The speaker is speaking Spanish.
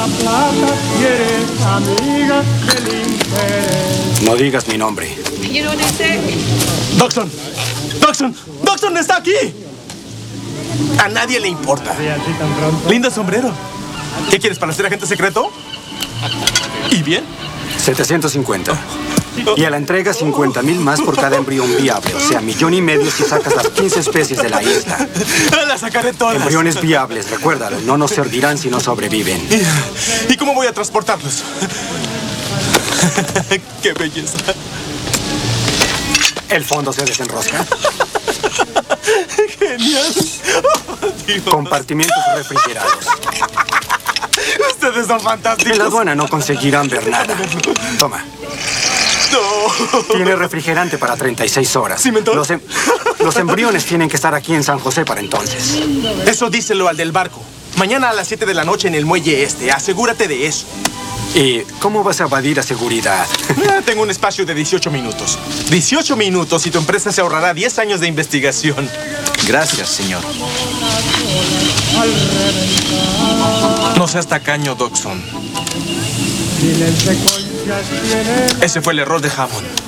plata quieres, amiga del interés. No digas mi nombre. You know what I say? ¡Dockson! ¡Dockson! ¡Dockson está aquí! A nadie le importa. Sí, así tan pronto. Lindo sombrero. ¿Qué quieres, para ser agente secreto? ¿Y bien? 750. Y a la entrega 50,000 más por cada embrión viable. O sea, 1,5 millones si sacas las 15 especies de la isla. Las sacaré todas. Embriones viables, recuérdalo. No nos servirán si no sobreviven. ¿Y cómo voy a transportarlos? ¡Qué belleza! ¿El fondo se desenrosca? ¡Genial! Oh, Dios. Compartimentos refrigerados. Ustedes son fantásticos. En la aduana no conseguirán ver nada. Toma. No. Tiene refrigerante para 36 horas. ¿Cimentol? Los embriones tienen que estar aquí en San José para entonces. Eso díselo al del barco. Mañana a las 7 de la noche en el muelle este. Asegúrate de eso. ¿Y cómo vas a evadir a seguridad? Tengo un espacio de 18 minutos. 18 minutos y tu empresa se ahorrará 10 años de investigación. Gracias, señor. No seas tacaño, Dockson. Ese fue el error de Hammond.